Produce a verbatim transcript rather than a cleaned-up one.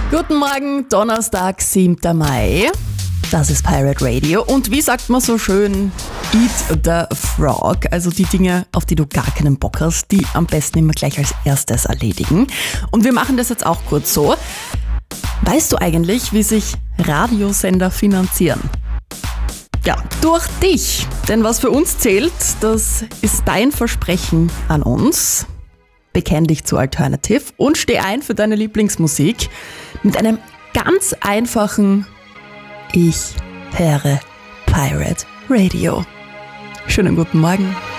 Guten Morgen, Donnerstag, siebter Mai. Das ist Pirate Radio. Und wie sagt man so schön, eat the frog, also die Dinge, auf die du gar keinen Bock hast, die am besten immer gleich als erstes erledigen. Und wir machen das jetzt auch kurz so. Weißt du eigentlich, wie sich Radiosender finanzieren? Ja, durch dich. Denn was für uns zählt, das ist dein Versprechen an uns. Bekenn dich zu Alternative und steh ein für deine Lieblingsmusik mit einem ganz einfachen Ich höre Pirate Radio. Schönen guten Morgen.